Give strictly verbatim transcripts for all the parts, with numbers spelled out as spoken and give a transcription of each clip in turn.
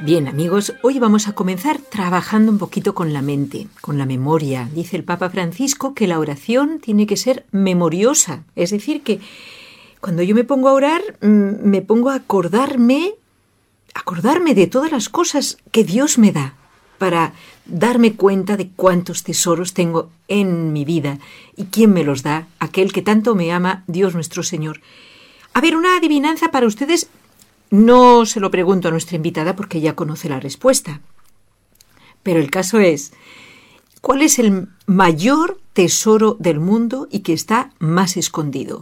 Bien, amigos, hoy vamos a comenzar trabajando un poquito con la mente, con la memoria. Dice el Papa Francisco que la oración tiene que ser memoriosa, es decir, que cuando yo me pongo a orar, me pongo a acordarme, acordarme de todas las cosas que Dios me da, para darme cuenta de cuántos tesoros tengo en mi vida y quién me los da, aquel que tanto me ama, Dios nuestro Señor. A ver, una adivinanza para ustedes. No se lo pregunto a nuestra invitada porque ya conoce la respuesta. Pero el caso es, ¿cuál es el mayor tesoro del mundo y que está más escondido?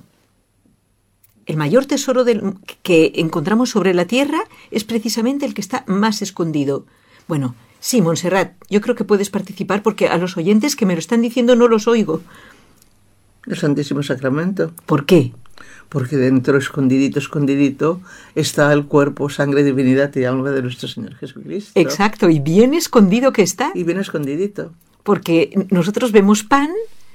El mayor tesoro del, que encontramos sobre la tierra es precisamente el que está más escondido. Bueno, sí, Montserrat, yo creo que puedes participar porque a los oyentes que me lo están diciendo no los oigo. El Santísimo Sacramento. ¿Por qué? Porque dentro, escondidito, escondidito, está el cuerpo, sangre, divinidad y alma de nuestro Señor Jesucristo. Exacto, y bien escondido que está. Y bien escondidito. Porque nosotros vemos pan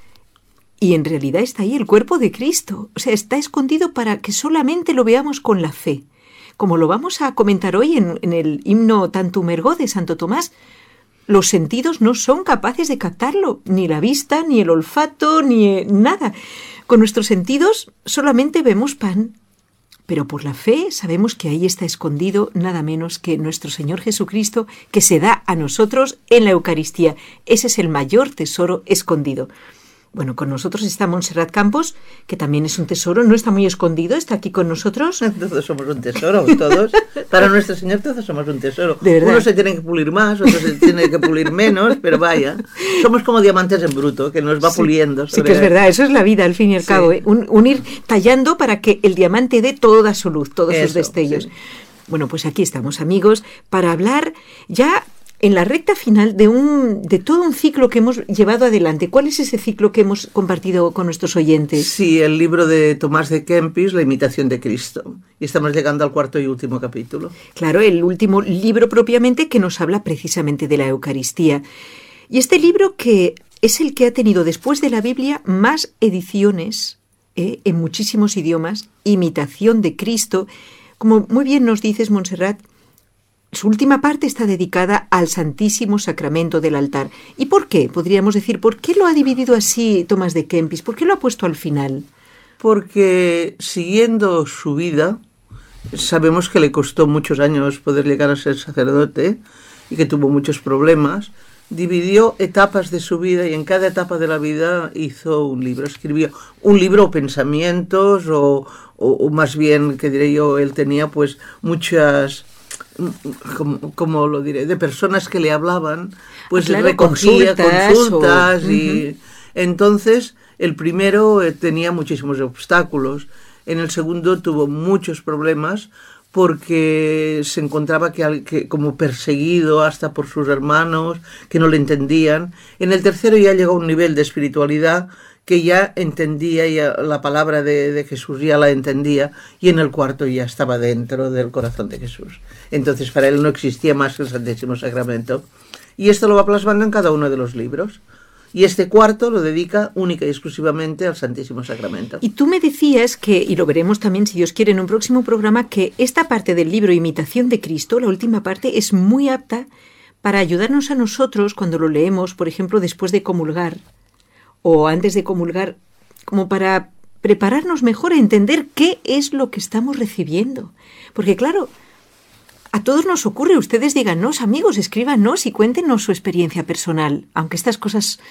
y en realidad está ahí el cuerpo de Cristo. O sea, está escondido para que solamente lo veamos con la fe. Como lo vamos a comentar hoy en, en el himno Tantum ergo de Santo Tomás, los sentidos no son capaces de captarlo, ni la vista, ni el olfato, ni eh, nada. Con nuestros sentidos solamente vemos pan, pero por la fe sabemos que ahí está escondido nada menos que nuestro Señor Jesucristo, que se da a nosotros en la Eucaristía. Ese es el mayor tesoro escondido. Bueno, con nosotros está Montserrat Campos, que también es un tesoro, no está muy escondido, está aquí con nosotros. Todos somos un tesoro, todos. Para nuestro Señor todos somos un tesoro. ¿De verdad? Unos se tienen que pulir más, otros se tienen que pulir menos, pero vaya, somos como diamantes en bruto, que nos va sí, puliendo. Sí, que es verdad, eso es la vida al fin y al sí. cabo, ¿eh? Un, un ir tallando para que el diamante dé toda su luz, todos eso, sus destellos. Sí. Bueno, pues aquí estamos, amigos, para hablar ya en la recta final de un de todo un ciclo que hemos llevado adelante. ¿Cuál es ese ciclo que hemos compartido con nuestros oyentes? Sí, el libro de Tomás de Kempis, La imitación de Cristo. Y estamos llegando al cuarto y último capítulo. Claro, el último libro propiamente que nos habla precisamente de la Eucaristía. Y este libro que es el que ha tenido después de la Biblia más ediciones eh, en muchísimos idiomas, imitación de Cristo. Como muy bien nos dices, Montserrat, su última parte está dedicada al Santísimo Sacramento del altar. ¿Y por qué? Podríamos decir, ¿por qué lo ha dividido así Tomás de Kempis? ¿Por qué lo ha puesto al final? Porque siguiendo su vida, sabemos que le costó muchos años poder llegar a ser sacerdote y que tuvo muchos problemas. Dividió etapas de su vida y en cada etapa de la vida hizo un libro. Escribió un libro o pensamientos o, o, o más bien, que diré yo, él tenía pues muchas... Como, como lo diré, de personas que le hablaban, pues ah, claro, recogía consultas, consultas o... y uh-huh. Entonces el primero eh, tenía muchísimos obstáculos, en el segundo tuvo muchos problemas porque se encontraba que, que como perseguido hasta por sus hermanos que no le entendían. En el tercero ya llegó a un nivel de espiritualidad que ya entendía, ya la palabra de, de Jesús ya la entendía, y en el cuarto ya estaba dentro del corazón de Jesús. Entonces para él no existía más que el Santísimo Sacramento. Y esto lo va plasmando en cada uno de los libros. Y este cuarto lo dedica única y exclusivamente al Santísimo Sacramento. Y tú me decías que, y lo veremos también si Dios quiere en un próximo programa, que esta parte del libro Imitación de Cristo, la última parte, es muy apta para ayudarnos a nosotros cuando lo leemos, por ejemplo, después de comulgar, o antes de comulgar, como para prepararnos mejor a entender qué es lo que estamos recibiendo. Porque claro, a todos nos ocurre, ustedes díganos, amigos, escríbanos y cuéntenos su experiencia personal, aunque estas cosas